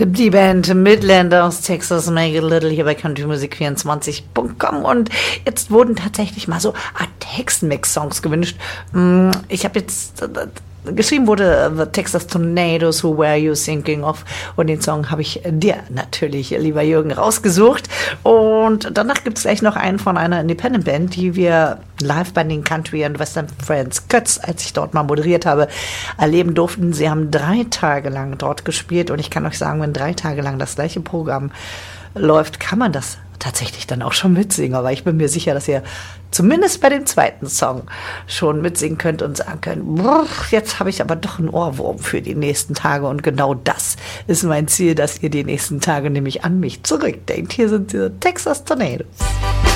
Die Band Midland aus Texas, Make It Little, hier bei countrymusik24.com, und jetzt wurden tatsächlich mal so Tex-Mex-Songs gewünscht. Ich habe jetzt geschrieben wurde The Texas Tornadoes, Who Were You Thinking Of, und den Song habe ich dir natürlich, lieber Jürgen, rausgesucht. Und danach gibt es gleich noch einen von einer Independent Band, die wir live bei den Country and Western Friends Kötz, als ich dort mal moderiert habe, erleben durften. Sie haben 3 Tage lang dort gespielt, und ich kann euch sagen, wenn 3 Tage lang das gleiche Programm läuft, kann man das tatsächlich dann auch schon mitsingen. Aber ich bin mir sicher, dass ihr zumindest bei dem zweiten Song schon mitsingen könnt und sagen könnt, jetzt habe ich aber doch einen Ohrwurm für die nächsten Tage, und genau das ist mein Ziel, dass ihr die nächsten Tage nämlich an mich zurückdenkt. Hier sind die Texas Tornadoes.